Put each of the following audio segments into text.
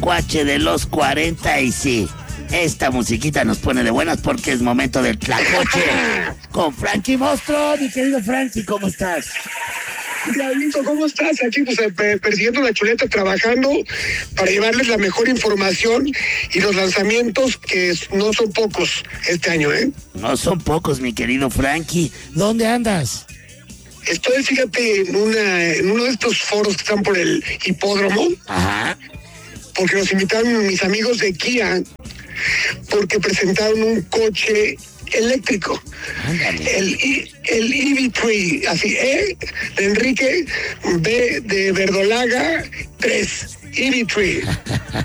tlacuache de los 40 y sí, esta musiquita nos pone de buenas porque es momento del tlacuache con Frankie Monstruo. Mi querido Frankie, ¿cómo estás? Diablito, ¿cómo estás? Aquí pues persiguiendo la chuleta, trabajando para llevarles la mejor información y los lanzamientos que no son pocos este año, ¿eh? No son pocos, mi querido Frankie. ¿Dónde andas? Estoy, fíjate, en uno de estos foros que están por el hipódromo. Ajá. Porque nos invitaron mis amigos de Kia, porque presentaron un coche eléctrico. Ándale. El EV3, así, E de Enrique, B de Verdolaga, 3, EV3.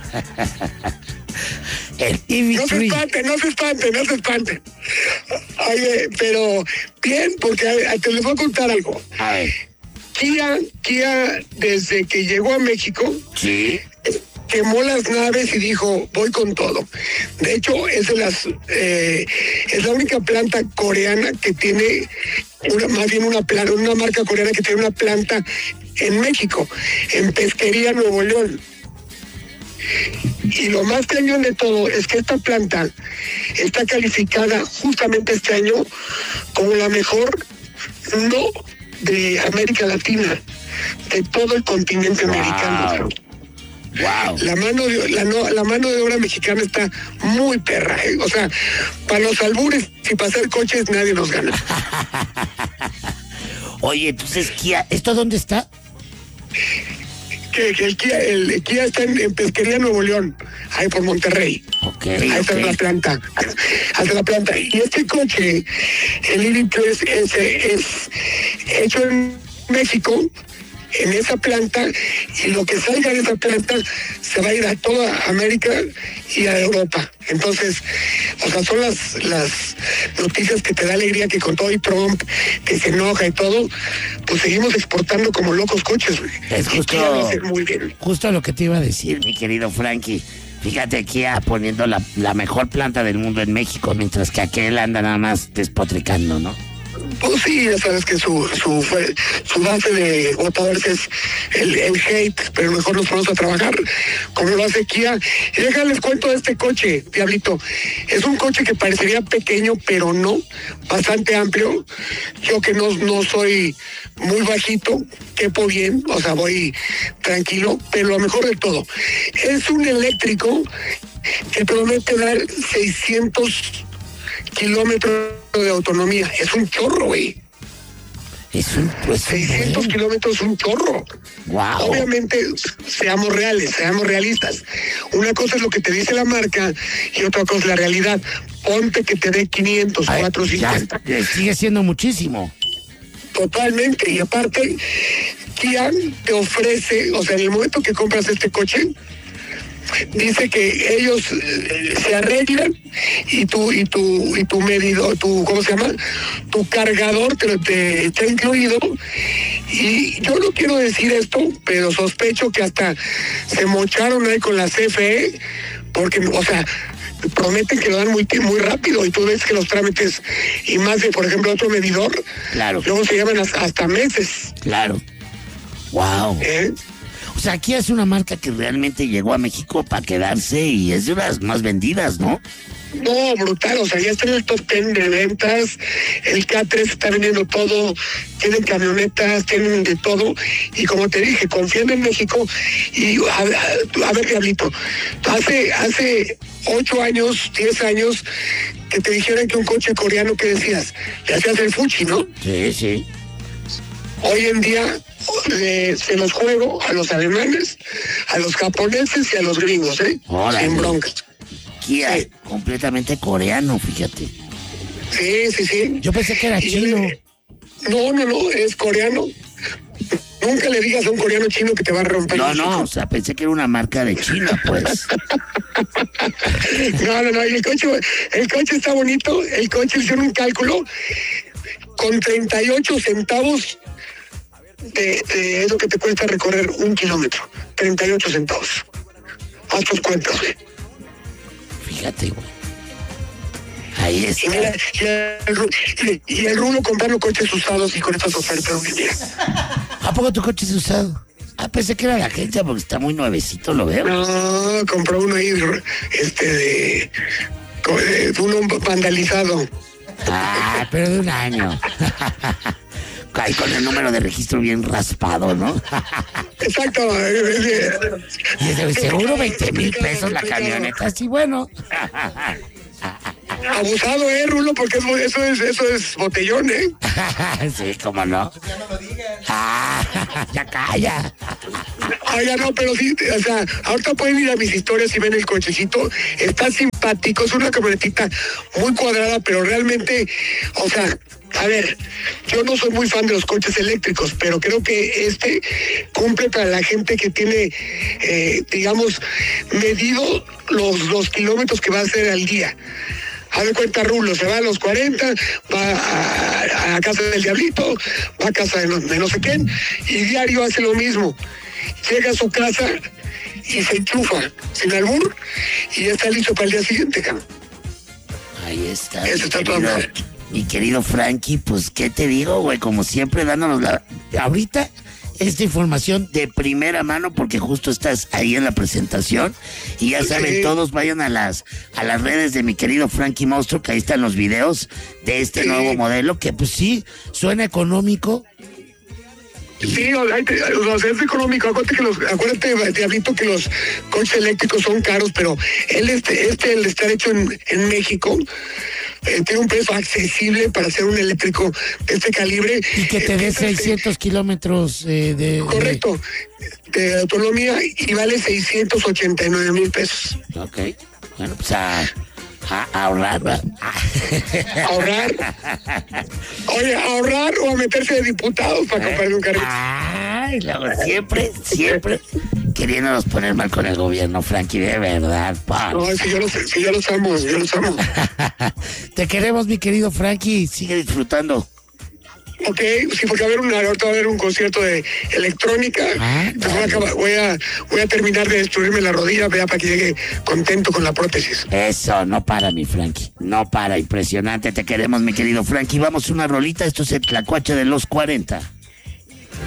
El EV3. No se espante. Oye, pero bien, porque te les voy a contar algo. A ver. Kia, desde que llegó a México, Sí. quemó las naves y dijo, voy con todo. De hecho, es la única planta coreana que tiene, una marca coreana que tiene una planta en México, en Pesquería, Nuevo León. Y lo más cañón de todo es que esta planta está calificada justamente este año como la mejor, no de América Latina, de todo el continente americano. Wow. La mano de obra mexicana está muy perra, ¿eh? O sea, para los albures y para hacer coches nadie nos gana. Oye, entonces Kia, ¿esto dónde está? Que el Kia está en Pesquería, Nuevo León, ahí por Monterrey. Ok. Ahí está la planta. Hasta la planta. Y este coche, el EV3, es hecho en México, en esa planta, y lo que salga de esa planta se va a ir a toda América y a Europa. Entonces, o sea, son las noticias que te da alegría, que con todo y Trump, que se enoja y todo, pues seguimos exportando como locos coches, güey. Es Muy bien. justo lo que te iba a decir, mi querido Frankie. Fíjate, Kia poniendo la mejor planta del mundo en México, mientras que aquel anda nada más despotricando, ¿no? Pues sí, ya sabes que su base de votadores es el hate, pero mejor nos ponemos a trabajar como lo hace Kia. Y déjales cuento de este coche, Diablito. Es un coche que parecería pequeño, pero no, bastante amplio. Yo que no soy muy bajito, quepo bien, o sea, voy tranquilo, pero lo mejor de todo, es un eléctrico que promete dar 600 kilómetros de autonomía. Es un chorro, güey. Es un 600 kilómetros, un chorro. Wow. Obviamente, seamos realistas. Una cosa es lo que te dice la marca y otra cosa es la realidad. Ponte que te dé 500, 450. Sigue siendo muchísimo. Totalmente. Y aparte, Kia te ofrece, o sea, en el momento que compras este coche, dice que ellos se arreglan y tu medidor, ¿cómo se llama? Tu cargador te está incluido. Y yo no quiero decir esto, pero sospecho que hasta se mocharon ahí con la CFE, porque, o sea, prometen que lo dan muy rápido y tú ves que los trámites, y más de, por ejemplo, otro medidor, Claro. luego se llevan hasta meses. Claro. Wow. O sea, Kia es una marca que realmente llegó a México para quedarse y es de las más vendidas, ¿no? No, brutal, o sea, ya está en el top 10 de ventas, el K3 está vendiendo todo, tienen camionetas, tienen de todo, y como te dije, confían en México. Y a ver, Diablito, hace 8 años, 10 años, que te dijeran que un coche coreano, ¿qué decías? Le hacías el fuchi, ¿no? Sí. Hoy en día se los juego a los alemanes, a los japoneses y a los gringos, ¿eh? Órale. Sin broncas. Kia, Sí. completamente coreano, fíjate. Sí. Yo pensé que era chino. No, es coreano. Nunca le digas a un coreano chino que te va a romper. No, o sea, pensé que era una marca de China, pues. No, y el coche está bonito. El coche hicieron un cálculo con 38 centavos es lo que te cuesta recorrer 1 kilómetro. 38 centavos. Haz tus cuentas, güey. Fíjate, güey. Ahí Y está. mira, y el Rulo comprando coches usados y con estas ofertas hoy en día. ¿A poco tu coche es usado? pensé que era la agencia porque está muy nuevecito, lo veo. No, compró uno ahí, uno vandalizado. Ah, pero de un año. Ahí con el número de registro bien raspado, ¿no? Exacto. Y seguro 20,000 pesos la camioneta, sí, bueno. Abusado, Rulo, porque eso es botellón, Sí, cómo no. Ya calla. Ya no, pero sí, o sea, ahorita pueden ir a mis historias y ven el cochecito, está simpático, es una camionetita muy cuadrada, pero realmente, o sea, a ver, yo no soy muy fan de los coches eléctricos, pero creo que cumple para la gente que tiene, digamos, medido los kilómetros que va a hacer al día. Haz de cuenta, Rulo, se va a los 40, va a casa del Diablito, va a casa de no sé quién, y diario hace lo mismo. Llega a su casa y se enchufa, sin albur, y ya está listo para el día siguiente, cabrón. Ahí está. Eso está todo mal. Mi querido Frankie, pues, ¿qué te digo, güey? Como siempre, dándonos ahorita esta información de primera mano, porque justo estás ahí en la presentación. Y ya saben, todos vayan a las redes de mi querido Frankie Monstruo, que ahí están los videos de este nuevo modelo, que pues sí, suena económico. Sí, es económico. Acuérdate, Diablito, que los coches eléctricos son caros, pero el estar hecho en México, tiene un precio accesible para hacer un eléctrico de este calibre. Y que te dé 600 kilómetros correcto, de autonomía, y vale 689,000 pesos. Ok, bueno, pues a ahorrar, ¿verdad? Ahorrar. Oye, ahorrar o a meterse de diputados para comprarle un carrito. Ay, luego siempre queriéndonos poner mal con el gobierno, Frankie, de verdad, pa. No, si yo los amo. Te queremos, mi querido Frankie, sigue disfrutando. Ok, sí, porque ahorita va a haber un concierto de electrónica. Entonces voy a terminar de destruirme la rodilla, vea, para que llegue contento con la prótesis. Eso, no para, mi Frankie. No para, impresionante. Te queremos, mi querido Frankie. Vamos a una rolita. Esto es el Tlacuache de los 40.